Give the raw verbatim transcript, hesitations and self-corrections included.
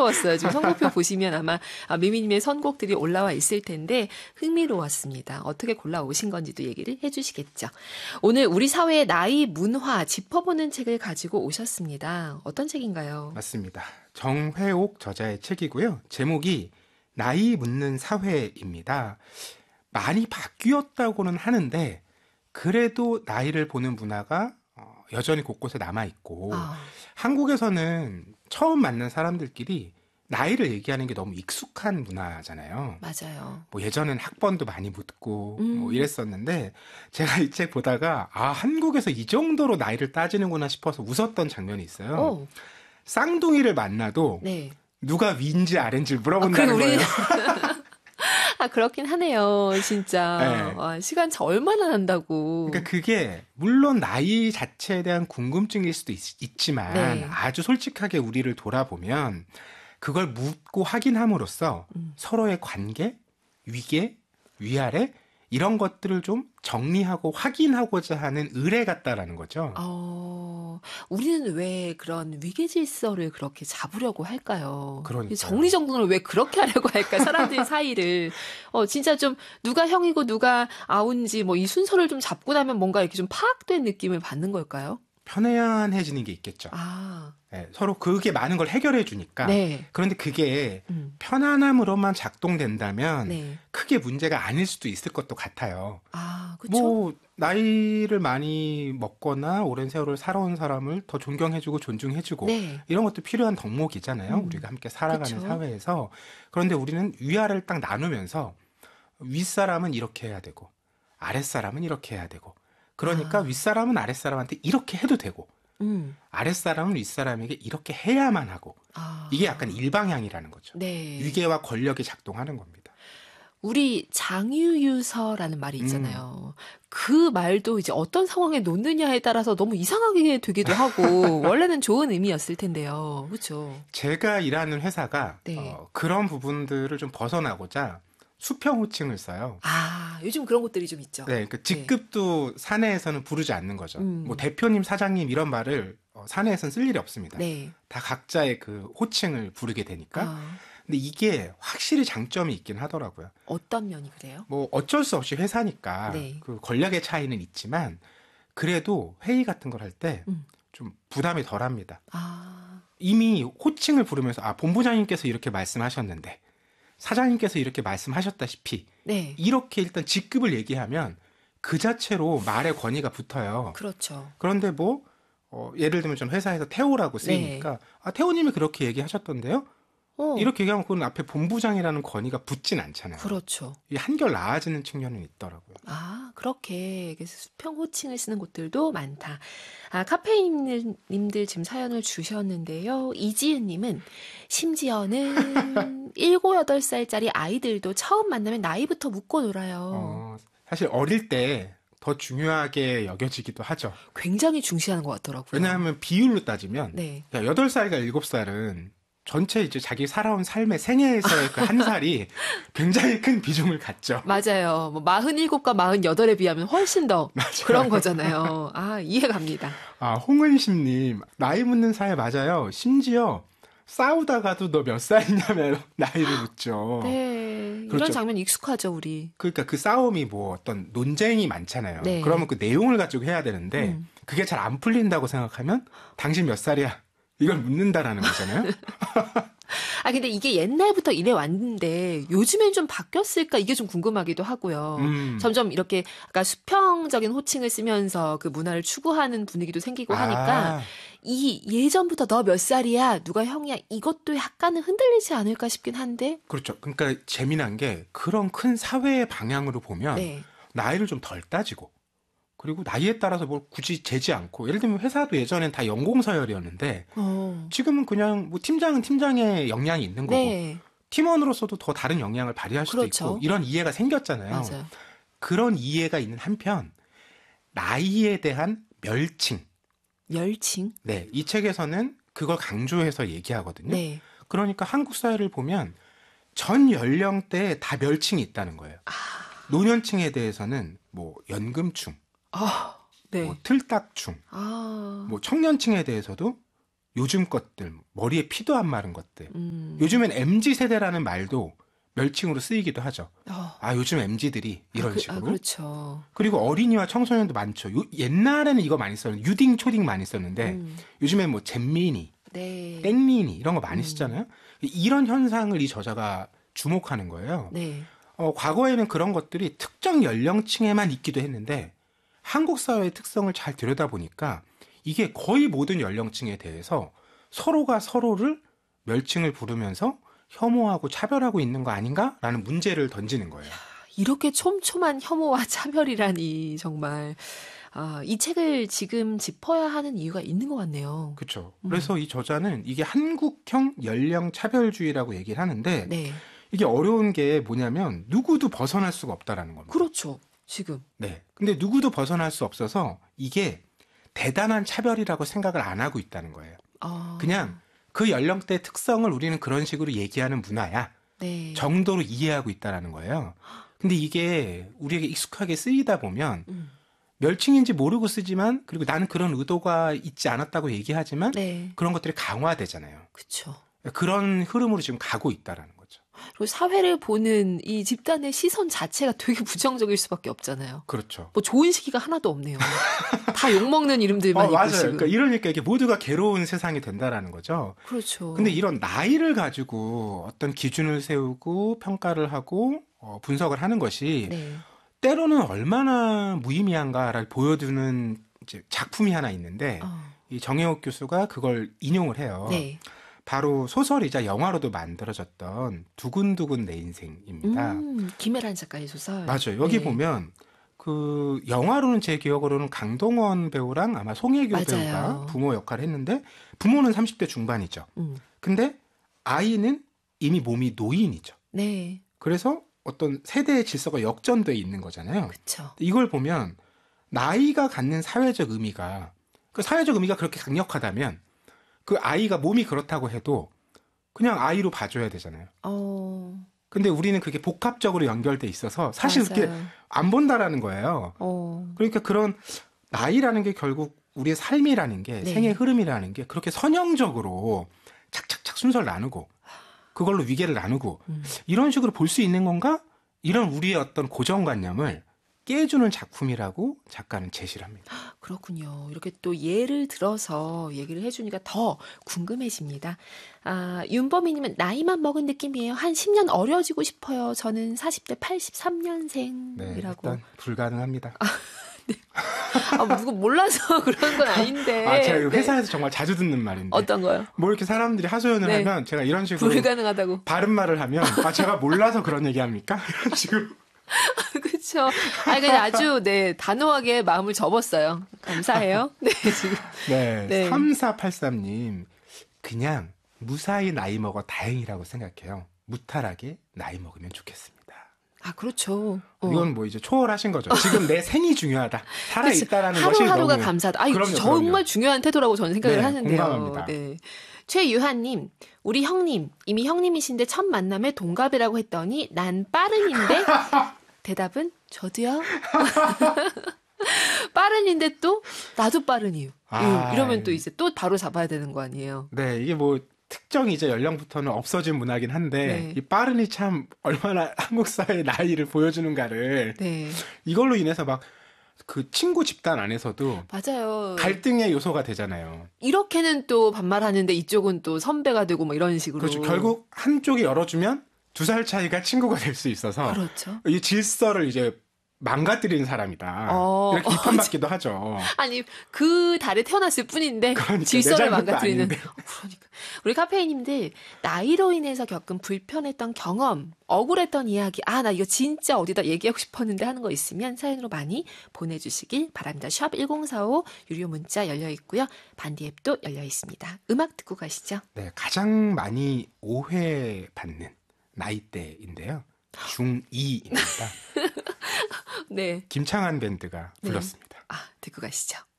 흥미로웠어요. 지금 선곡표 보시면 아마 미미님의 선곡들이 올라와 있을 텐데 흥미로웠습니다. 어떻게 골라오신 건지도 얘기를 해주시겠죠. 오늘 우리 사회의 나이 문화 짚어보는 책을 가지고 오셨습니다. 어떤 책인가요? 맞습니다. 정회옥 저자의 책이고요. 제목이 나이 묻는 사회입니다. 많이 바뀌었다고는 하는데 그래도 나이를 보는 문화가 여전히 곳곳에 남아있고 아. 한국에서는 처음 만난 사람들끼리 나이를 얘기하는 게 너무 익숙한 문화잖아요. 맞아요. 뭐 예전엔 학번도 많이 묻고 음. 뭐 이랬었는데 제가 이 책 보다가 아 한국에서 이 정도로 나이를 따지는구나 싶어서 웃었던 장면이 있어요. 오. 쌍둥이를 만나도 네. 누가 위인지 아래인지 물어본다는 아, 거예요. 아, 그렇긴 하네요, 진짜. 네. 와, 시간 차 얼마나 난다고. 그러니까 그게, 물론 나이 자체에 대한 궁금증일 수도 있, 있지만, 네. 아주 솔직하게 우리를 돌아보면, 그걸 묻고 확인함으로써 음. 서로의 관계, 위계, 위아래, 이런 것들을 좀 정리하고 확인하고자 하는 의뢰 같다라는 거죠. 어, 우리는 왜 그런 위계질서를 그렇게 잡으려고 할까요? 그러니까요. 정리정돈을 왜 그렇게 하려고 할까? 사람들 사이를. 어, 진짜 좀 누가 형이고 누가 아우인지 뭐 이 순서를 좀 잡고 나면 뭔가 이렇게 좀 파악된 느낌을 받는 걸까요? 편안해지는 게 있겠죠. 아. 네, 서로 그게 많은 걸 해결해 주니까. 네. 그런데 그게 음. 편안함으로만 작동된다면 네. 크게 문제가 아닐 수도 있을 것도 같아요. 아, 그렇죠. 뭐 나이를 많이 먹거나 오랜 세월을 살아온 사람을 더 존경해주고 존중해주고 네. 이런 것도 필요한 덕목이잖아요. 음. 우리가 함께 살아가는 그쵸. 사회에서. 그런데 우리는 위아래를 딱 나누면서 윗사람은 이렇게 해야 되고 아랫사람은 이렇게 해야 되고 그러니까 아. 윗사람은 아랫사람한테 이렇게 해도 되고 음. 아랫사람은 윗사람에게 이렇게 해야만 하고 아. 이게 약간 일방향이라는 거죠. 네. 위계와 권력이 작동하는 겁니다. 우리 장유유서라는 말이 있잖아요. 음. 그 말도 이제 어떤 상황에 놓느냐에 따라서 너무 이상하게 되기도 하고 원래는 좋은 의미였을 텐데요. 그렇죠? 제가 일하는 회사가 네. 어, 그런 부분들을 좀 벗어나고자 수평 호칭을 써요. 아, 요즘 그런 것들이 좀 있죠. 네, 그 직급도 네. 사내에서는 부르지 않는 거죠. 음. 뭐 대표님, 사장님 이런 말을 어, 사내에서는 쓸 일이 없습니다. 네. 다 각자의 그 호칭을 부르게 되니까. 아. 근데 이게 확실히 장점이 있긴 하더라고요. 어떤 면이 그래요? 뭐 어쩔 수 없이 회사니까 네. 그 권력의 차이는 있지만 그래도 회의 같은 걸 할 때 좀 음. 부담이 덜합니다. 아. 이미 호칭을 부르면서 아 본부장님께서 이렇게 말씀하셨는데. 사장님께서 이렇게 말씀하셨다시피 네. 이렇게 일단 직급을 얘기하면 그 자체로 말의 권위가 붙어요. 그렇죠. 그런데 뭐 어, 예를 들면 전 회사에서 태호라고 쓰이니까 네. 아 태호님이 그렇게 얘기하셨던데요? 어. 이렇게 얘기하면 그건 앞에 본부장이라는 권위가 붙진 않잖아요. 그렇죠. 이 한결 나아지는 측면은 있더라고요. 아, 그렇게 수평 호칭을 쓰는 곳들도 많다. 아, 카페인님들 지금 사연을 주셨는데요. 이지은님은 심지어는 일곱, 여덟 살짜리 아이들도 처음 만나면 나이부터 묻고 놀아요. 어, 사실 어릴 때 더 중요하게 여겨지기도 하죠. 굉장히 중시하는 것 같더라고요. 왜냐하면 비율로 따지면 네. 여덟 살과 일곱 살은 전체 이제 자기 살아온 삶의 생애에서의 그 한 살이 굉장히 큰 비중을 갖죠. 맞아요. 뭐 마흔일곱과 마흔여덟에 비하면 훨씬 더 맞아요. 그런 거잖아요. 아, 이해 갑니다. 아, 홍은심님, 나이 묻는 사회 맞아요. 심지어 싸우다가도 너 몇 살이냐면 나이를 묻죠. 네. 그렇죠. 이런 장면 익숙하죠, 우리. 그러니까 그 싸움이 뭐 어떤 논쟁이 많잖아요. 네. 그러면 그 내용을 가지고 해야 되는데 음. 그게 잘 안 풀린다고 생각하면 당신 몇 살이야? 이걸 묻는다라는 거잖아요. 아, 근데 이게 옛날부터 이래 왔는데 요즘엔 좀 바뀌었을까 이게 좀 궁금하기도 하고요. 음. 점점 이렇게 아까 수평적인 호칭을 쓰면서 그 문화를 추구하는 분위기도 생기고 하니까 아. 이 예전부터 너 몇 살이야, 누가 형이야 이것도 약간은 흔들리지 않을까 싶긴 한데. 그렇죠. 그러니까 재미난 게 그런 큰 사회의 방향으로 보면 네. 나이를 좀 덜 따지고 그리고 나이에 따라서 뭘 굳이 재지 않고 예를 들면 회사도 예전엔 다 연공서열이었는데 어. 지금은 그냥 뭐 팀장은 팀장의 역량이 있는 거고 네. 팀원으로서도 더 다른 역량을 발휘할 수도 그렇죠. 있고 이런 이해가 생겼잖아요. 맞아요. 그런 이해가 있는 한편 나이에 대한 멸칭. 멸칭? 네, 이 책에서는 그걸 강조해서 얘기하거든요. 네. 그러니까 한국 사회를 보면 전 연령대에 다 멸칭이 있다는 거예요. 아. 노년층에 대해서는 뭐 연금충, 아, 네. 뭐 틀딱충, 아. 뭐 청년층에 대해서도 요즘 것들, 머리에 피도 안 마른 것들. 음. 요즘엔 엠지 세대라는 말도 멸칭으로 쓰이기도 하죠. 어. 아, 요즘 엠지들이 이런 아, 그, 식으로. 아, 그렇죠. 그리고 어린이와 청소년도 많죠. 요, 옛날에는 이거 많이 썼는데, 유딩, 초딩 많이 썼는데, 음. 요즘엔 뭐 잼민이, 네. 땡민이 이런 거 많이 음. 쓰잖아요. 이런 현상을 이 저자가 주목하는 거예요. 네. 어, 과거에는 그런 것들이 특정 연령층에만 있기도 했는데, 한국 사회의 특성을 잘 들여다보니까 이게 거의 모든 연령층에 대해서 서로가 서로를 멸칭을 부르면서 혐오하고 차별하고 있는 거 아닌가라는 문제를 던지는 거예요. 이렇게 촘촘한 혐오와 차별이라니 정말 아, 이 책을 지금 짚어야 하는 이유가 있는 것 같네요. 그렇죠. 그래서 음. 이 저자는 이게 한국형 연령 차별주의라고 얘기를 하는데 네. 이게 어려운 게 뭐냐면 누구도 벗어날 수가 없다라는 겁니다. 그렇죠. 지금. 네. 근데 누구도 벗어날 수 없어서 이게 대단한 차별이라고 생각을 안 하고 있다는 거예요. 아. 그냥 그 연령대의 특성을 우리는 그런 식으로 얘기하는 문화야. 네. 정도로 이해하고 있다는 거예요. 근데 이게 우리에게 익숙하게 쓰이다 보면 음. 멸칭인지 모르고 쓰지만 그리고 나는 그런 의도가 있지 않았다고 얘기하지만 네. 그런 것들이 강화되잖아요. 그렇죠. 그런 흐름으로 지금 가고 있다라는 거죠. 그리고 사회를 보는 이 집단의 시선 자체가 되게 부정적일 수밖에 없잖아요. 그렇죠. 뭐 좋은 시기가 하나도 없네요. 다 욕먹는 이름들만 어, 있고 맞아요. 지금. 그러니까 이러니까 이게 모두가 괴로운 세상이 된다라는 거죠. 그렇죠. 근데 이런 나이를 가지고 어떤 기준을 세우고 평가를 하고 어, 분석을 하는 것이 네. 때로는 얼마나 무의미한가를 보여주는 이제 작품이 하나 있는데 어. 이 정혜옥 교수가 그걸 인용을 해요. 네. 바로 소설이자 영화로도 만들어졌던 두근두근 내 인생입니다. 음, 김혜란 작가의 소설. 맞아요. 여기 네. 보면 그 영화로는 제 기억으로는 강동원 배우랑 아마 송혜교 맞아요. 배우가 부모 역할을 했는데 부모는 삼십 대 중반이죠. 음. 근데 아이는 이미 몸이 노인이죠. 네. 그래서 어떤 세대의 질서가 역전돼 있는 거잖아요. 그쵸. 이걸 보면 나이가 갖는 사회적 의미가 그 사회적 의미가 그렇게 강력하다면 그 아이가 몸이 그렇다고 해도 그냥 아이로 봐줘야 되잖아요. 어. 근데 우리는 그게 복합적으로 연결돼 있어서 사실 맞아요. 그렇게 안 본다라는 거예요. 어. 그러니까 그런 나이라는 게 결국 우리의 삶이라는 게 네. 생의 흐름이라는 게 그렇게 선형적으로 착착착 순서를 나누고 그걸로 위계를 나누고 음. 이런 식으로 볼 수 있는 건가? 이런 우리의 어떤 고정관념을 깨주는 작품이라고 작가는 제시를 합니다. 그렇군요. 이렇게 또 예를 들어서 얘기를 해주니까 더 궁금해집니다. 아, 윤범희님은 나이만 먹은 느낌이에요. 한 십 년 어려지고 싶어요. 저는 사십 대 팔십삼 년생이라고. 네, 일단 불가능합니다. 아, 네. 아, 누구 몰라서 그런 건 아닌데. 아, 제가 회사에서 네. 정말 자주 듣는 말인데. 어떤 거요? 뭐 이렇게 사람들이 하소연을 네. 하면 제가 이런 식으로 불가능하다고. 바른 말을 하면 아, 제가 몰라서 그런 얘기합니까? 이런 식으로. 그렇죠. 아니 그냥 아주 네 단호하게 마음을 접었어요. 감사해요. 네 지금. 네, 네. 삼사팔삼 님 그냥 무사히 나이 먹어 다행이라고 생각해요. 무탈하게 나이 먹으면 좋겠습니다. 아 그렇죠. 어. 이건 뭐 이제 초월하신 거죠. 지금 내 생이 중요하다. 살아 있다라는 것이 하루하루가 너무 감사하다. 아니 그럼요, 정말 그럼요. 중요한 태도라고 저는 생각을 네, 하는데요. 공감합니다. 네. 최유한님, 우리 형님 이미 형님이신데 첫 만남에 동갑이라고 했더니 난 빠른인데 대답은 저도요. 빠른인데 또 나도 빠른이요. 아, 이러면 또 이제 또 바로 잡아야 되는 거 아니에요. 네, 이게 뭐 특정 이제 연령부터는 없어진 문화긴 한데 네. 이 빠른이 참 얼마나 한국 사회의 나이를 보여주는가를 네. 이걸로 인해서 막 그 친구 집단 안에서도 맞아요. 갈등의 요소가 되잖아요. 이렇게는 또 반말하는데 이쪽은 또 선배가 되고 뭐 이런 식으로. 그렇죠. 결국 한쪽이 열어주면 두 살 차이가 친구가 될 수 있어서 그렇죠. 이 질서를 이제 망가뜨리는 사람이다. 어, 이렇게 비판받기도 어, 하죠. 아니 그 달에 태어났을 뿐인데 그러니까, 질서를 망가뜨리는. 어, 그러니까 우리 카페인님들 나이로 인해서 겪은 불편했던 경험, 억울했던 이야기, 아 나 이거 진짜 어디다 얘기하고 싶었는데 하는 거 있으면 사연으로 많이 보내주시길 바랍니다. 샵 일공사오 유료 문자 열려 있고요. 반디 앱도 열려 있습니다. 음악 듣고 가시죠. 네, 가장 많이 오해받는 나이대인데요. 중이입니다. 네. 김창완 밴드가 불렀습니다. 네. 아, 듣고 가시죠.